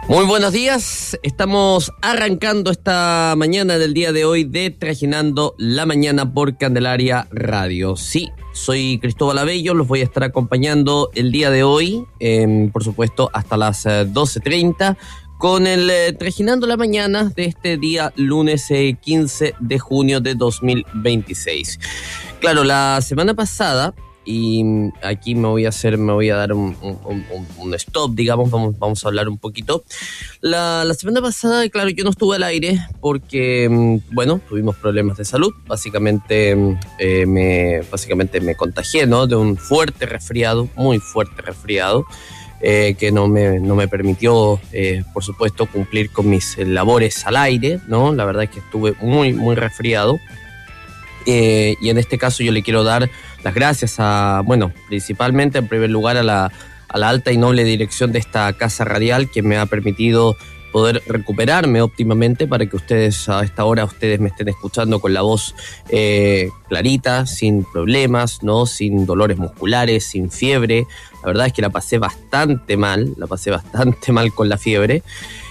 Muy buenos días, estamos arrancando esta mañana del día de hoy de Trajinando la Mañana por Candelaria Radio. Sí, soy Cristóbal Abello, los voy a estar acompañando el día de hoy, por supuesto hasta las 12:30, con el Trajinando la Mañana de este día lunes 15 de junio de 2026. Claro, la semana pasada... Y aquí me voy a dar un stop, digamos, vamos a hablar un poquito. La semana pasada, claro, yo no estuve al aire porque, bueno, tuvimos problemas de salud. Básicamente me contagié, ¿no? De un fuerte resfriado, muy fuerte resfriado, que no me permitió, por supuesto, cumplir con mis labores al aire, ¿no? La verdad es que estuve muy, muy resfriado. Y en este caso yo le quiero dar las gracias principalmente en primer lugar a la alta y noble dirección de esta casa radial que me ha permitido poder recuperarme óptimamente para que ustedes a esta hora me estén escuchando con la voz clarita, sin problemas, ¿no? Sin dolores musculares, sin fiebre. La verdad es que la pasé bastante mal con la fiebre.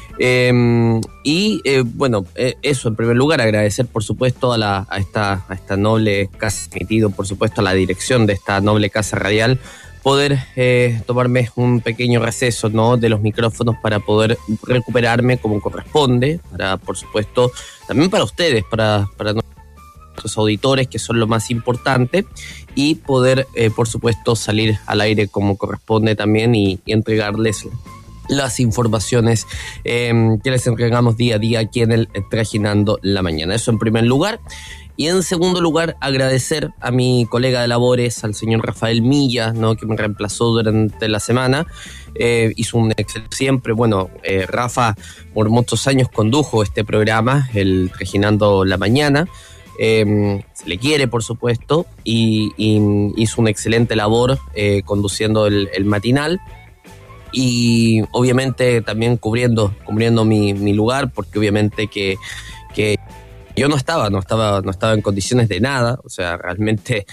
Eso en primer lugar, agradecer por supuesto a esta noble casa, emitido por supuesto a la dirección de esta noble casa radial, poder tomarme un pequeño receso, ¿no? De los micrófonos para poder recuperarme como corresponde, para por supuesto también para ustedes, para nuestros auditores, que son lo más importante, y poder por supuesto salir al aire como corresponde también y entregarles las informaciones que les entregamos día a día aquí en el Trajinando la Mañana. Eso en primer lugar. Y en segundo lugar, agradecer a mi colega de labores, al señor Rafael Milla, ¿no? Que me reemplazó durante la semana. Hizo un excelente siempre. Rafa por muchos años condujo este programa, el Trajinando la Mañana. Se le quiere, por supuesto, y hizo una excelente labor conduciendo el matinal. Y obviamente también cubriendo mi lugar, porque obviamente que yo no estaba en condiciones de nada, o sea, realmente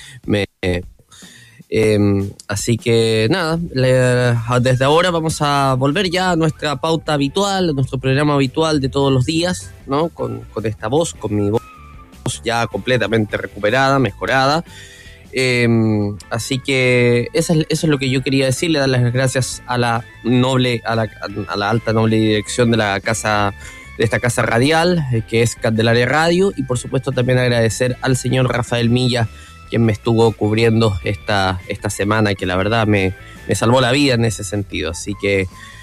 así que nada, desde ahora vamos a volver ya a nuestra pauta habitual, a nuestro programa habitual de todos los días, ¿no? Con esta voz, con mi voz ya completamente recuperada, mejorada. Así que eso es lo que yo quería decirle, dar las gracias a la alta noble dirección de esta casa radial, que es Candelaria Radio, y por supuesto también agradecer al señor Rafael Milla, quien me estuvo cubriendo esta semana, que la verdad me salvó la vida en ese sentido. Así que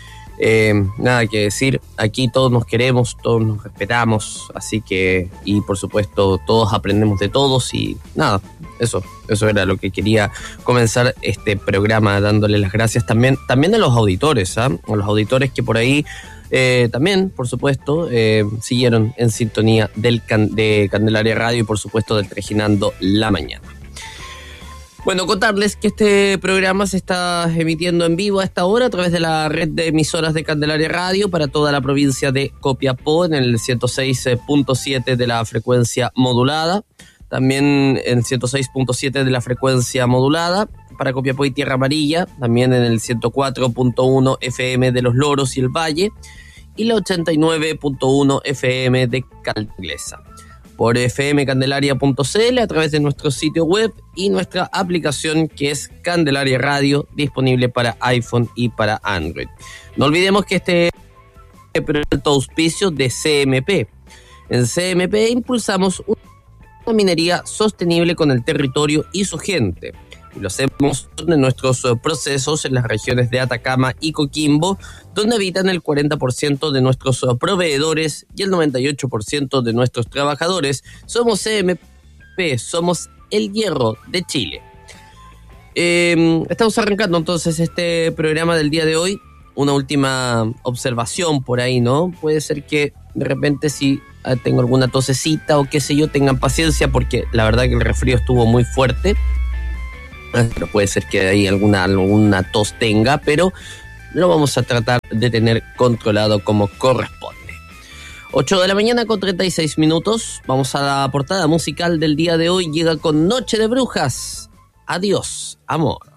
nada que decir, aquí todos nos queremos, todos nos respetamos, así que, y por supuesto todos aprendemos de todos, y nada, eso era lo que quería comenzar este programa, dándole las gracias también a los auditores, a los auditores que por ahí también, por supuesto, siguieron en sintonía de Candelaria Radio y por supuesto del Trajinando la Mañana. Bueno, contarles que este programa se está emitiendo en vivo a esta hora a través de la red de emisoras de Candelaria Radio para toda la provincia de Copiapó en el 106.7 de la frecuencia modulada, también en 106.7 de la frecuencia modulada para Copiapó y Tierra Amarilla, también en el 104.1 FM de Los Loros y el Valle y la 89.1 FM de Calda Inglesa. Por fmcandelaria.cl a través de nuestro sitio web y nuestra aplicación que es Candelaria Radio, disponible para iPhone y para Android. No olvidemos que este es el auspicio de CMP. En CMP impulsamos una minería sostenible con el territorio y su gente. Y lo hacemos en nuestros procesos en las regiones de Atacama y Coquimbo, donde habitan el 40% de nuestros proveedores y el 98% de nuestros trabajadores. Somos CMP, somos el hierro de Chile. Estamos arrancando entonces este programa del día de hoy. Una última observación por ahí, ¿no? Puede ser que de repente si tengo alguna tosecita o qué sé yo, tengan paciencia porque la verdad que el resfrío estuvo muy fuerte. Pero puede ser que ahí alguna tos tenga, pero lo vamos a tratar de tener controlado como corresponde. 8 de la mañana con 36 minutos. Vamos a la portada musical del día de hoy. Llega con Noche de Brujas. Adiós, amor.